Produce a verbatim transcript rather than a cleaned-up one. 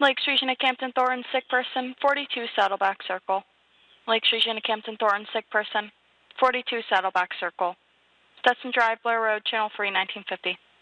Lakes Region of Campton Thornton, sick person, forty-two Saddleback Circle. Lakes Region of Campton Thornton, sick person, forty-two Saddleback Circle. Stetson Drive, Blair Road, Channel three, nineteen fifty.